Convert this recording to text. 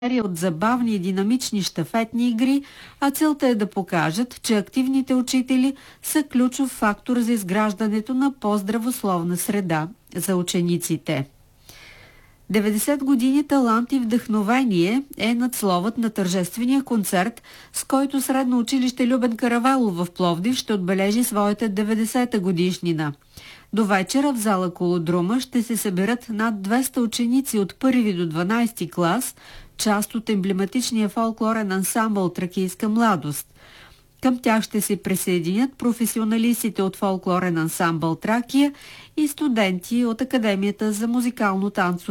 серия от забавни и динамични щафетни игри, а целта е да покажат, че активните учители са ключов фактор за изграждането на по-здравословна среда за учениците. 90 години талант и вдъхновение е надсловът на тържествения концерт, с който Средно училище Любен Каравелов в Пловдив ще отбележи своята 90-та годишнина. До вечера в зала Колодрума ще се съберат над 200 ученици от 1 до 12 клас, част от емблематичния фолклорен ансамбъл «Тракийска младост». Към тях ще се присъединят професионалистите от фолклорен ансамбъл «Тракия» и студенти от Академията за музикално танцово